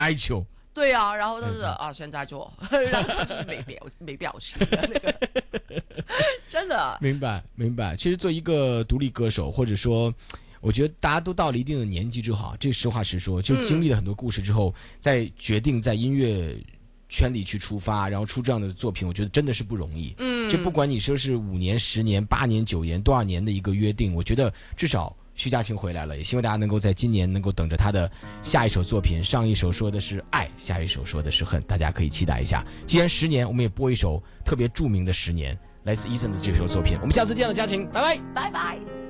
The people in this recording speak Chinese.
哀求。 对啊，然后就是现在做，然后就是没表情的那个，真的。 明白。其实做一个独立歌手，或者说，我觉得大家都到了一定的年纪之后，这实话实说，就经历了很多故事之后，再决定在音乐圈里去出发，然后出这样的作品，我觉得真的是不容易。这不管你说是5年、10年、8年、9年多少年的一个约定，我觉得至少徐佳莹回来了，也希望大家能够在今年能够等着她的下一首作品。上一首说的是爱，下一首说的是恨，大家可以期待一下。既然10年，我们也播一首特别著名的10年，来自 Eason 的这首作品。我们下次见了，佳莹，拜拜， 拜拜。